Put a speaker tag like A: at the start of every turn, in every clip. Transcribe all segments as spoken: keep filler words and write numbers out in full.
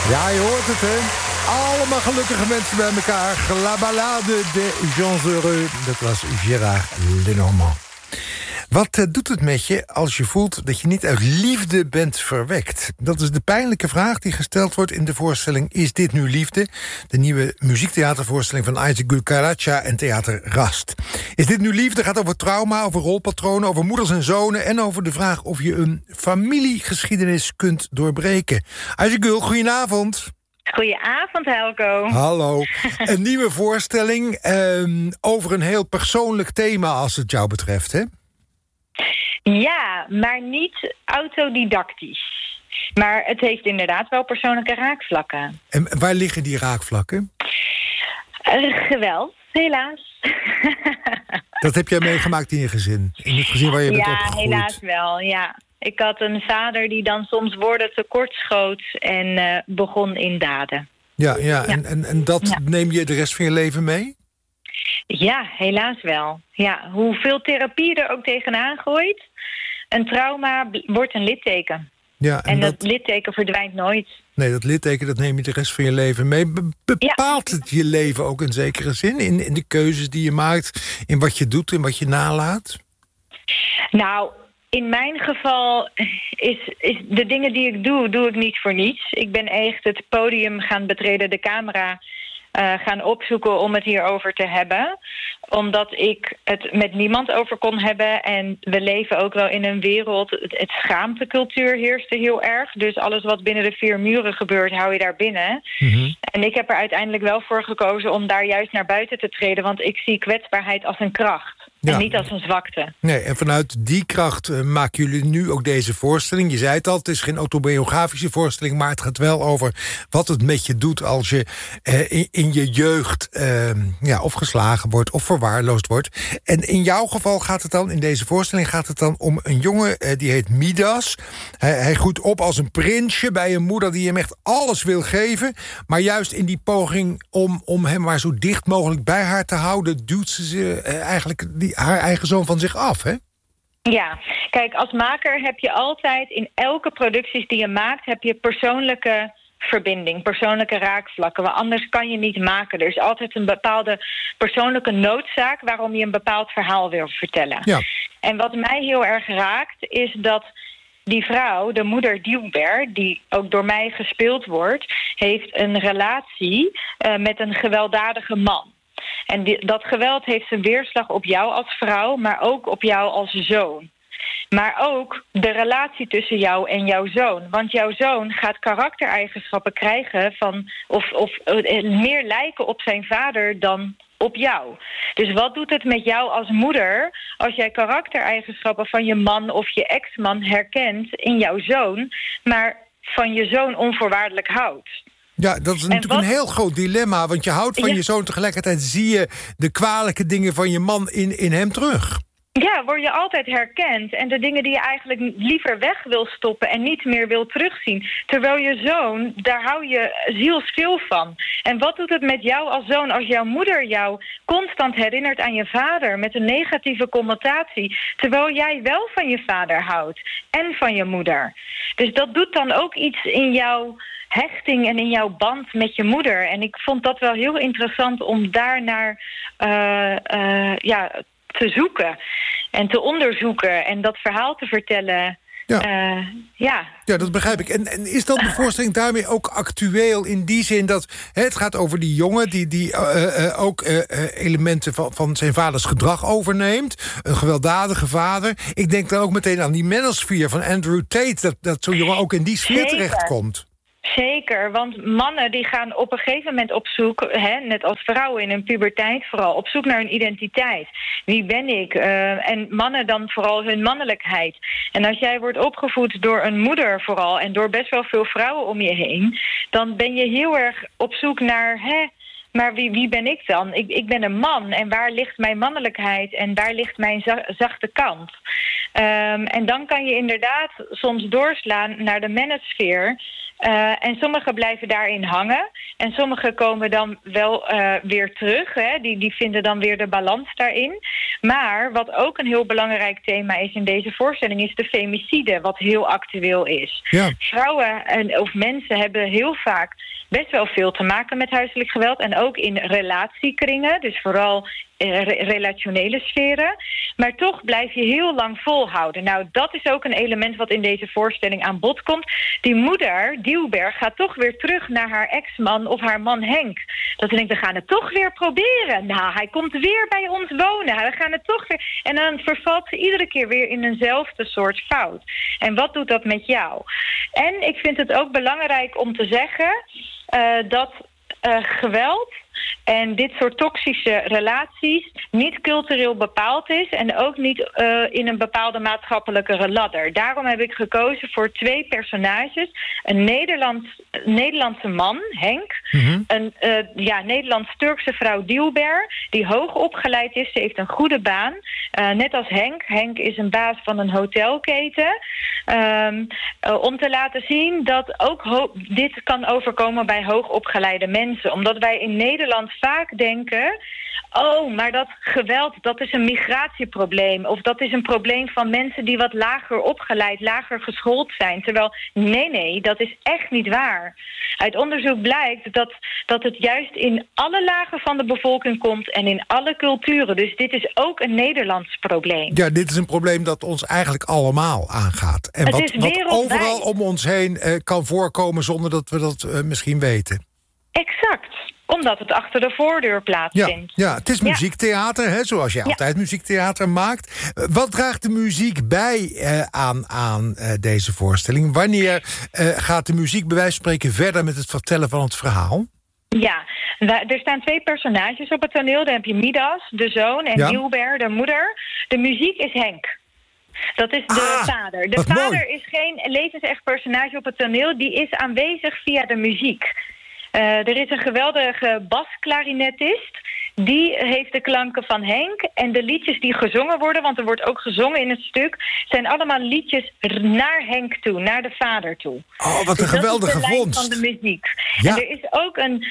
A: Ja, je hoort het, hè? Allemaal gelukkige mensen bij elkaar. La Ballade des gens heureux. Dat was Gérard Lenormand. Wat uh, doet het met je als je voelt dat je niet uit liefde bent verwekt? Dat is de pijnlijke vraag die gesteld wordt in de voorstelling Is dit nu liefde? De nieuwe muziektheatervoorstelling van Isaac Gulkaracha en Theater Rast. Is dit nu liefde? Gaat over trauma, over rolpatronen, over moeders en zonen en over de vraag of je een familiegeschiedenis kunt doorbreken. Isaac Gul, goedenavond.
B: Goedenavond, Helco.
A: Hallo. Een nieuwe voorstelling eh, over een heel persoonlijk thema als het jou betreft, hè?
B: Ja, maar niet autodidactisch. Maar het heeft inderdaad wel persoonlijke raakvlakken.
A: En waar liggen die raakvlakken?
B: Uh, geweld, helaas.
A: Dat heb jij meegemaakt in je gezin? In het gezin waar je bent
B: ja,
A: opgegroeid?
B: Ja, helaas wel, ja. Ik had een vader die dan soms woorden tekort schoot en uh, begon in daden.
A: Ja, ja. En, en, en dat ja. neem je de rest van je leven mee?
B: Ja, helaas wel. Ja, hoeveel therapie er ook tegenaan gooit, een trauma wordt een litteken. Ja, en, en dat, dat litteken verdwijnt nooit.
A: Nee, dat litteken dat neem je de rest van je leven mee. Be- bepaalt ja. het je leven ook in zekere zin? In, in de keuzes die je maakt, in wat je doet, in wat je nalaat?
B: Nou, in mijn geval is, is de dingen die ik doe, doe ik niet voor niets. Ik ben echt het podium gaan betreden, de camera Uh, gaan opzoeken om het hierover te hebben. Omdat ik het met niemand over kon hebben. En we leven ook wel in een wereld. Het, het schaamtecultuur heerste heel erg. Dus alles wat binnen de vier muren gebeurt, hou je daar binnen. Mm-hmm. En ik heb er uiteindelijk wel voor gekozen om daar juist naar buiten te treden. Want ik zie kwetsbaarheid als een kracht. Ja. En niet als een zwakte.
A: Nee, en vanuit die kracht uh, maken jullie nu ook deze voorstelling. Je zei het al, het is geen autobiografische voorstelling, maar het gaat wel over wat het met je doet als je uh, in, in je jeugd uh, ja, of geslagen wordt of verwaarloosd wordt. En in jouw geval gaat het dan, in deze voorstelling gaat het dan om een jongen, uh, die heet Midas. Hij, hij groeit op als een prinsje bij een moeder die hem echt alles wil geven. Maar juist in die poging om, om hem maar zo dicht mogelijk bij haar te houden, duwt ze ze uh, eigenlijk die haar eigen zoon van zich af, hè?
B: Ja, kijk, als maker heb je altijd in elke producties die je maakt, heb je persoonlijke verbinding, persoonlijke raakvlakken. Want anders kan je niet maken. Er is altijd een bepaalde persoonlijke noodzaak waarom je een bepaald verhaal wil vertellen. Ja. En wat mij heel erg raakt, is dat die vrouw, de moeder Dilber, die ook door mij gespeeld wordt, heeft een relatie uh, met een gewelddadige man. En die, dat geweld heeft zijn weerslag op jou als vrouw, maar ook op jou als zoon. Maar ook de relatie tussen jou en jouw zoon. Want jouw zoon gaat karaktereigenschappen krijgen van of, of meer lijken op zijn vader dan op jou. Dus wat doet het met jou als moeder als jij karaktereigenschappen van je man of je ex-man herkent in jouw zoon, maar van je zoon onvoorwaardelijk houdt?
A: Ja, dat is natuurlijk wat een heel groot dilemma. Want je houdt van ja. je zoon, tegelijkertijd zie je de kwalijke dingen van je man in, in hem terug.
B: Ja, word je altijd herkend. En de dingen die je eigenlijk liever weg wil stoppen en niet meer wil terugzien. Terwijl je zoon, daar hou je zielsveel van. En wat doet het met jou als zoon als jouw moeder jou constant herinnert aan je vader met een negatieve connotatie, terwijl jij wel van je vader houdt en van je moeder. Dus dat doet dan ook iets in jouw hechting en in jouw band met je moeder. En ik vond dat wel heel interessant om daarnaar uh, uh, ja, te zoeken en te onderzoeken en dat verhaal te vertellen. Ja, uh, ja.
A: ja dat begrijp ik. En, en is dan de voorstelling daarmee ook actueel in die zin dat hè, het gaat over die jongen die, die uh, uh, ook uh, elementen van, van zijn vaders gedrag overneemt. Een gewelddadige vader. Ik denk dan ook meteen aan die manosphere van Andrew Tate, dat, dat zo'n jongen ook in die sfeer terechtkomt.
B: Zeker, want mannen die gaan op een gegeven moment op zoek, hè, net als vrouwen in hun puberteit vooral, op zoek naar hun identiteit. Wie ben ik? Uh, en mannen dan vooral hun mannelijkheid. En als jij wordt opgevoed door een moeder vooral en door best wel veel vrouwen om je heen, dan ben je heel erg op zoek naar, hè, maar wie, wie ben ik dan? Ik, ik ben een man en waar ligt mijn mannelijkheid en waar ligt mijn za- zachte kant? Um, en dan kan je inderdaad soms doorslaan naar de manosphere. Uh, en sommigen blijven daarin hangen. En sommigen komen dan wel uh, weer terug. Hè. Die, die vinden dan weer de balans daarin. Maar wat ook een heel belangrijk thema is in deze voorstelling is de femicide, wat heel actueel is. Ja. Vrouwen en, of mensen hebben heel vaak best wel veel te maken met huiselijk geweld. En ook in relatiekringen, dus vooral uh, re- relationele sferen. Maar toch blijf je heel lang volhouden. Nou, dat is ook een element wat in deze voorstelling aan bod komt. Die moeder, Dielberg, gaat toch weer terug naar haar ex-man of haar man Henk. Dat ze denkt, we gaan het toch weer proberen. Nou, hij komt weer bij ons wonen. We gaan het toch weer... En dan vervalt ze iedere keer weer in eenzelfde soort fout. En wat doet dat met jou? En ik vind het ook belangrijk om te zeggen uh, dat uh, geweld en dit soort toxische relaties niet cultureel bepaald is en ook niet uh, in een bepaalde maatschappelijke ladder. Daarom heb ik gekozen voor twee personages. Een Nederlands, Nederlandse man, Henk. Mm-hmm. Een uh, ja, Nederlands-Turkse vrouw, Dielber, die hoog opgeleid is. Ze heeft een goede baan. Uh, net als Henk. Henk is een baas van een hotelketen. Um, uh, om te laten zien dat ook ho- dit kan overkomen bij hoogopgeleide mensen. Omdat wij in Nederland vaak denken, oh, maar dat geweld, dat is een migratieprobleem. Of dat is een probleem van mensen die wat lager opgeleid, lager geschoold zijn. Terwijl, nee, nee, dat is echt niet waar. Uit onderzoek blijkt dat, dat het juist in alle lagen van de bevolking komt en in alle culturen. Dus dit is ook een Nederlands probleem.
A: Ja, dit is een probleem dat ons eigenlijk allemaal aangaat. En
B: het
A: wat,
B: is
A: wat overal om ons heen uh, kan voorkomen zonder dat we dat uh, misschien weten.
B: Exact. Omdat het achter de voordeur plaatsvindt.
A: Ja, ja, het is muziektheater, hè, zoals je ja. altijd muziektheater maakt. Wat draagt de muziek bij uh, aan, aan uh, deze voorstelling? Wanneer uh, gaat de muziek bij wijze van spreken verder met het vertellen van het verhaal?
B: Ja, er staan twee personages op het toneel. Dan heb je Midas, de zoon, en ja. Dielber, de moeder. De muziek is Henk. Dat is de ah, vader. De vader mooi. Is geen levensecht personage op het toneel. Die is aanwezig via de muziek. Uh, er is een geweldige basklarinetist. Die heeft de klanken van Henk. En de liedjes die gezongen worden, want er wordt ook gezongen in het stuk, zijn allemaal liedjes naar Henk toe, naar de vader toe.
A: Oh, wat een
B: dus
A: geweldige
B: dat is de
A: vondst.
B: lijn van de muziek.
A: Ja.
B: En er is ook een,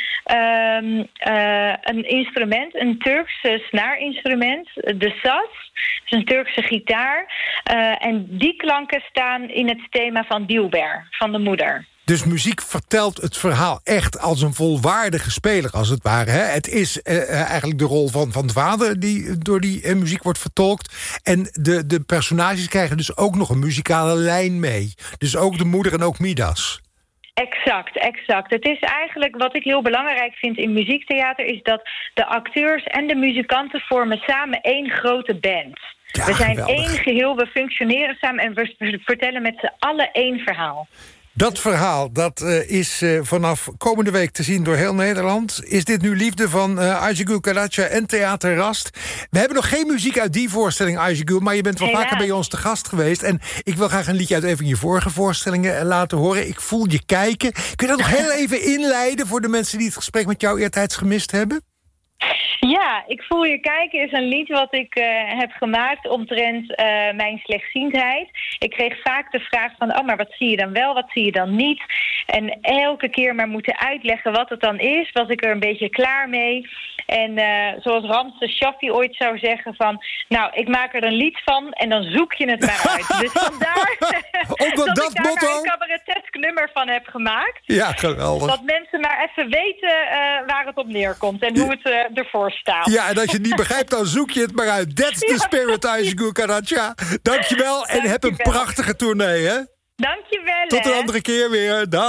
B: um, uh, een instrument, een Turkse snaarinstrument, de saz. Dat is een Turkse gitaar. Uh, en die klanken staan in het thema van Dielber, van de moeder.
A: Dus muziek vertelt het verhaal echt als een volwaardige speler, als het ware. Hè? Het is uh, eigenlijk de rol van, van de vader die door die uh, muziek wordt vertolkt. En de, de personages krijgen dus ook nog een muzikale lijn mee. Dus ook de moeder en ook Midas.
B: Exact, exact. Het is eigenlijk, wat ik heel belangrijk vind in muziektheater, is dat de acteurs en de muzikanten vormen samen één grote band. Ja, we zijn geweldig. één geheel, we functioneren samen en we vertellen met z'n allen één verhaal.
A: Dat verhaal dat uh, is uh, vanaf komende week te zien door heel Nederland. Is dit nu liefde van uh, Ayşegül Karaca en Theater Rast? We hebben nog geen muziek uit die voorstelling, Ayşegül, maar je bent wel Helaas. vaker bij ons te gast geweest. En ik wil graag een liedje uit een van je vorige voorstellingen uh, laten horen. Ik voel je kijken. Kun je dat nog heel even inleiden voor de mensen die het gesprek met jou eertijds gemist hebben?
B: Ja, Ik voel je kijken is een lied wat ik uh, heb gemaakt omtrent uh, mijn slechtziendheid. Ik kreeg vaak de vraag van, oh, maar wat zie je dan wel, wat zie je dan niet? En elke keer maar moeten uitleggen wat het dan is, was ik er een beetje klaar mee. En uh, zoals Ramses Shaffi ooit zou zeggen van, nou, ik maak er een lied van en dan zoek je het maar uit. Dus vandaar
A: Onder dat,
B: dat ik daar
A: motto...
B: maar een cabaretesk nummer van heb gemaakt.
A: Ja, geweldig.
B: Dat mensen maar even weten uh, waar het op neerkomt en hoe het uh, ervoor staat.
A: Ja, en als je het niet begrijpt, dan zoek je het maar uit. That's the spirit, Ayşegül Karaca. Dankjewel en Dank heb een prachtige tournee, hè?
B: Dankjewel.
A: Tot een andere keer weer. Dag.